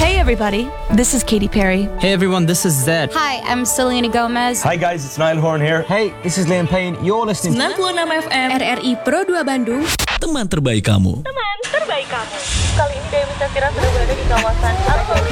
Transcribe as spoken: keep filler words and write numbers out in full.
Hey everybody, this is Katy Perry. Hey everyone, this is Zed. Hi, I'm Selena Gomez. Hi guys, it's Niall Horan here. Hey, this is Liam Payne. You're listening sembilan puluh enam F M R R I Pro dua Bandung. Teman terbaik kamu. Teman terbaik kamu. Kali ini Dewi Safira sudah berada di kawasan Argos.